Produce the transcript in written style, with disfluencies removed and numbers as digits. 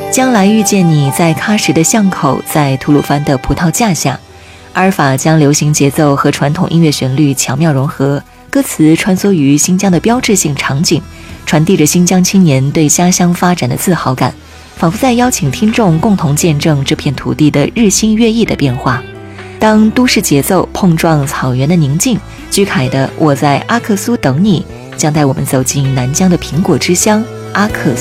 将来遇见你，在喀什的巷口，在吐鲁番的葡萄架下。阿尔法将流行节奏和传统音乐旋律巧妙融合，歌词穿梭于新疆的标志性场景，传递着新疆青年对家乡发展的自豪感，仿佛在邀请听众共同见证这片土地的日新月异的变化。当都市节奏碰撞草原的宁静，居凯的《我在阿克苏等你》将带我们走进南疆的苹果之乡阿克苏。